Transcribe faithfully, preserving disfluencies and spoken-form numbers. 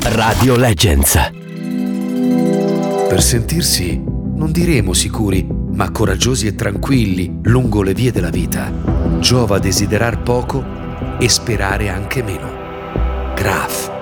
Radio Legends. Per sentirsi, non diremo sicuri, ma coraggiosi e tranquilli lungo le vie della vita, giova desiderar poco e sperare anche meno. Graf.